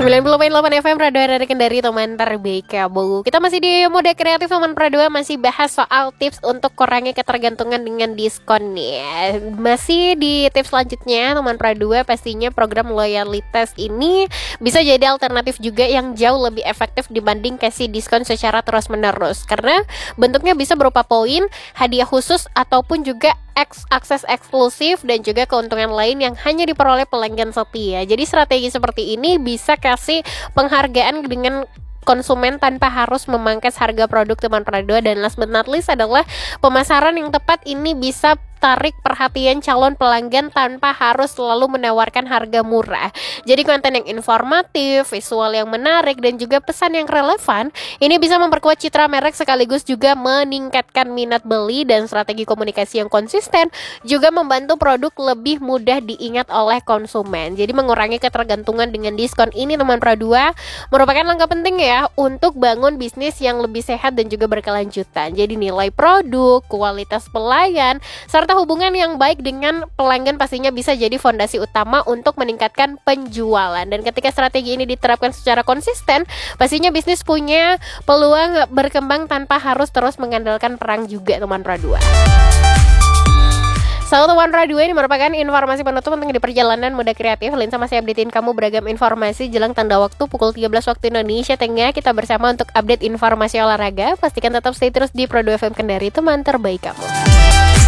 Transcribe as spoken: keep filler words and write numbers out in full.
sembilan puluh koma delapan F M Radio R R Kendari, teman terbaik kamu. Kita masih di Mode Kreatif teman Pradua, masih bahas soal tips untuk kurangi ketergantungan dengan diskon nih. Masih di tips selanjutnya teman Pradua, pastinya program loyalitas ini bisa jadi alternatif juga yang jauh lebih efektif dibanding kasih diskon secara terus-menerus, karena bentuknya bisa berupa poin, hadiah khusus, ataupun juga akses eksklusif dan juga keuntungan lain yang hanya diperoleh pelanggan setia. Jadi strategi seperti ini bisa kasih penghargaan dengan konsumen tanpa harus memangkas harga produk teman Pradua. Dan last but not least adalah pemasaran yang tepat ini bisa tarik perhatian calon pelanggan tanpa harus selalu menawarkan harga murah. Jadi konten yang informatif, visual yang menarik, dan juga pesan yang relevan ini bisa memperkuat citra merek sekaligus juga meningkatkan minat beli. Dan strategi komunikasi yang konsisten juga membantu produk lebih mudah diingat oleh konsumen. Jadi mengurangi ketergantungan dengan diskon ini teman Pradua merupakan langkah penting ya untuk bangun bisnis yang lebih sehat dan juga berkelanjutan. Jadi nilai produk, kualitas pelayan, serta hubungan yang baik dengan pelanggan pastinya bisa jadi fondasi utama untuk meningkatkan penjualan. Dan ketika strategi ini diterapkan secara konsisten, pastinya bisnis punya peluang berkembang tanpa harus terus mengandalkan perang juga teman Pradua. So, teman Pradua, ini merupakan informasi penutup untuk di perjalanan Mode Kreatif. Linsa masih updatein kamu beragam informasi jelang tanda waktu pukul tiga belas waktu Indonesia Tengah. Kita bersama untuk update informasi olahraga. Pastikan tetap stay terus di Pradua F M Kendari, teman terbaik kamu.